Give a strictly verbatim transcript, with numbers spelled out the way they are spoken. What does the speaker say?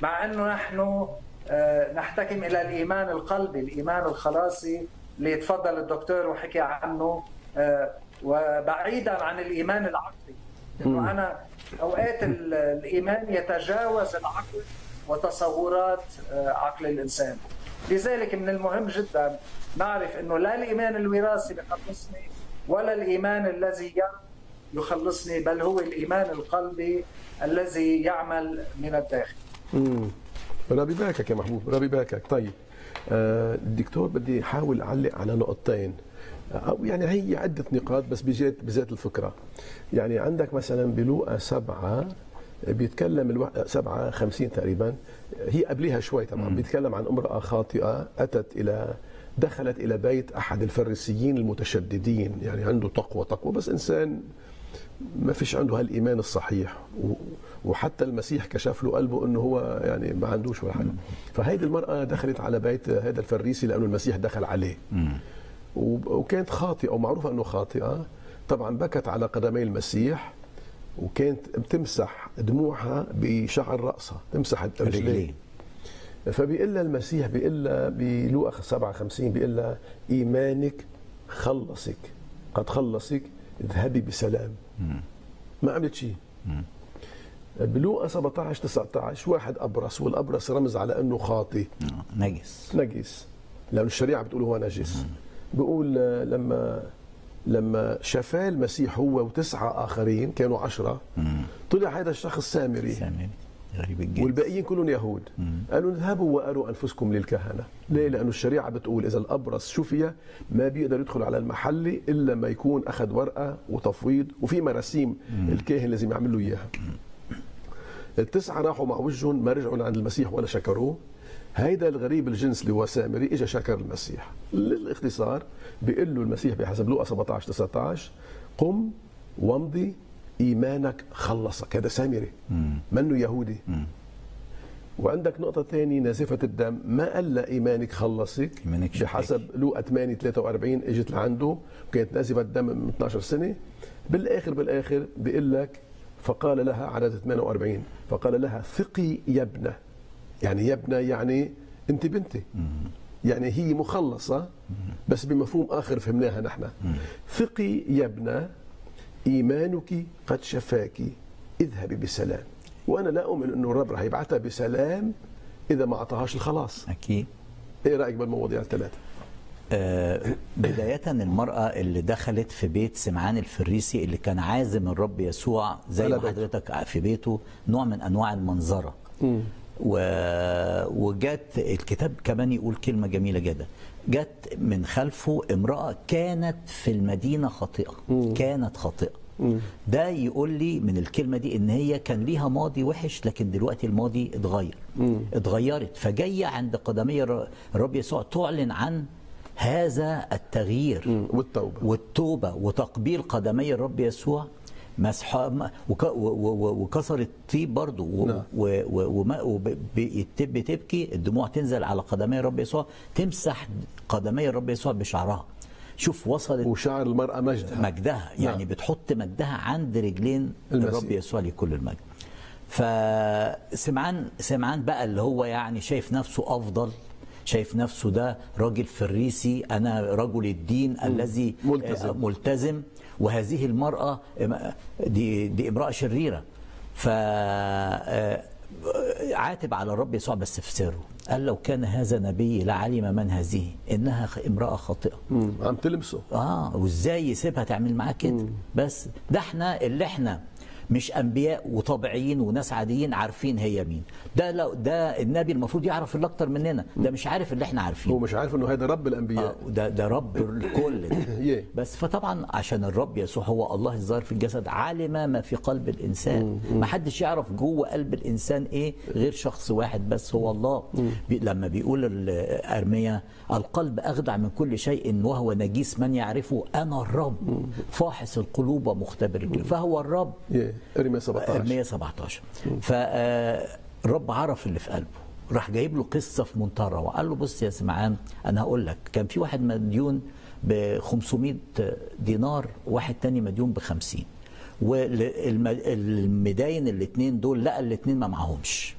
مع أنه نحن نحتكم إلى الإيمان القلبي، الإيمان الخلاصي اللي تفضل الدكتور وحكي عنه، وبعيدا عن الإيمان العقلي، إنه أنا أوقات الإيمان يتجاوز العقل وتصورات عقل الإنسان. لذلك من المهم جدا نعرف أنه لا الإيمان الوراثي يخلصني ولا الإيمان الذي يخلصني، بل هو الإيمان القلبي الذي يعمل من الداخل. امم ربي باكك يا محبوب، ربي باكك. طيب آه الدكتور بدي احاول اعلق على نقطتين، او يعني هي عده نقاط بس بجات بذات الفكره. يعني عندك مثلا بلوقا سبعه بيتكلم الو... سبعه خمسين تقريبا، هي قبلها شوي طبعا، مم. بيتكلم عن امراه خاطئه اتت الى دخلت الى بيت احد الفريسيين المتشددين، يعني عنده تقوى تقوى بس انسان ما فيش عنده هالايمان الصحيح، وحتى المسيح كشف له قلبه انه هو يعني ما عندوش ولا حاجه. فهيدي المراه دخلت على بيت هذا الفريسي لانه المسيح دخل عليه، وكانت خاطئه ومعروفه انه خاطئه. طبعا بكت على قدمي المسيح، وكانت بتمسح دموعها بشعر راسها، تمسح رجليه. فبيقول لها المسيح، بيقول لها بلوقا سبعة خمسين، بيقول لها ايمانك خلصك، قد خلصك، اذهبي بسلام. مم. ما عملت شيء. بلوقا سبعة عشر تسعة عشر واحد ابرص، والابرص رمز على انه خاطي، نجس نجس لانه الشريعه بتقول هو نجس. مم. بيقول لما لما شفاه المسيح هو وتسعه اخرين كانوا عشرة، مم. طلع هذا الشخص سامري سامري غريب الجنس، والباقيين كلهم يهود. مم. قالوا اذهبوا واروا انفسكم للكهنه. ليه؟ لانه الشريعه بتقول اذا الابرص شفي ما بيقدر يدخل على المحل الا ما يكون اخذ ورقه وتفويض وفي مراسيم الكاهن لازم يعمل له اياها. التسعه راحوا مع وجههم، ما رجعوا عند المسيح ولا شكروه. هيدا الغريب الجنس اللي هو سامري اجى شكر المسيح. للاختصار بيقول له المسيح بحسب لوقا سبعة عشر تسعة عشر قم وامضي ايمانك خلصك. هذا سامري منه يهودي. مم. وعندك نقطة ثانية، نازفة الدم ما قال لا ايمانك خلصك، بحسب لوقا ثمانية ثلاثة وأربعين اجت لعنده وكانت نازفة الدم من اثني عشر سنة. بالاخر بالاخر بيقول لك فقال لها عدد ثمانية وأربعين فقال لها ثقي يا ابنة. يعني يا ابنة يعني انت بنتي. مم. يعني هي مخلصة بس بمفهوم اخر فهمناها نحن. مم. ثقي يا ابنة إيمانك قد شفاك، اذهبي بسلام. وأنا لا أؤمن أنه الرب رح يبعثها بسلام إذا ما أعطاهاش الخلاص. أكيد. إيه رأيك بالمواضيع الثلاثة؟ آه بداية المرأة اللي دخلت في بيت سمعان الفريسي اللي كان عازم الرب يسوع زي ما حضرتك في بيته، نوع من أنواع المنظرة. م. وجات الكتاب كمان يقول كلمة جميلة جدا، جت من خلفه امرأة كانت في المدينة خاطئة. مم. كانت خاطئة. مم. ده يقول لي من الكلمة دي ان هي كان ليها ماضي وحش، لكن دلوقتي الماضي اتغير. مم. اتغيرت، فجاية عند قدمي الرب يسوع تعلن عن هذا التغيير. مم. والتوبة والتوبة وتقبيل قدمي الرب يسوع، مسحة وكسر الطيب برضه، وبتبكي الدموع تنزل على قدمي الرب يسوع، تمسح قدمي الرب يسوع بشعرها. شوف وصلت، وشعر المرأة مجدها مجدها يعني. نعم. بتحط مجدها عند رجلين المسيح. الرب يسوع لكل المجد. فسمعان سمعان بقى اللي هو يعني شايف نفسه أفضل، شايف نفسه ده راجل فريسي، أنا رجل الدين م. الذي ملتزم. ملتزم وهذه المرأة دي, دي امرأة شريرة. فعاتب على الرب يسوع بس في سره، قال لو كان هذا نبي لعلم من هذه انها امرأة خاطئة. عم تلمسه اه وازاي يسيبها تعمل معاه كده؟ بس ده احنا اللي احنا مش انبياء وطبيعيين وناس عاديين عارفين هي مين. ده لو ده النبي المفروض يعرف اللي اكتر مننا، ده مش عارف اللي احنا عارفينه. هو مش عارف انه هذا رب الانبياء. آه ده ده رب الكل. بس فطبعا عشان الرب يسوع هو الله الظاهر في الجسد، علم ما في قلب الانسان. ما حدش يعرف جوه قلب الانسان ايه غير شخص واحد بس، هو الله. بي لما بيقول ارميا القلب اخدع من كل شيء وهو نجيس، من يعرفه انا الرب فاحص القلوب ومختبر القلوب. فهو الرب. ارميا سبعة عشر ارميا سبعة عشر. فالرب عرف اللي في قلبه، راح جايب له قصه في منتهى الروعه. قال له بص يا سمعان، انا هقول لك، كان في واحد مديون ب خمسمائة دينار، واحد تاني مديون ب خمسين، والمداين الاثنين دول لقى الاثنين ما معهمش،